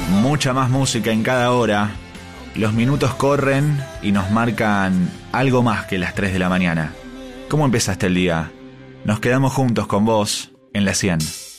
Mucha más música en cada hora. Los minutos corren y nos marcan algo más que las 3 de la mañana. ¿Cómo empezaste el día? Nos quedamos juntos con vos en la 100.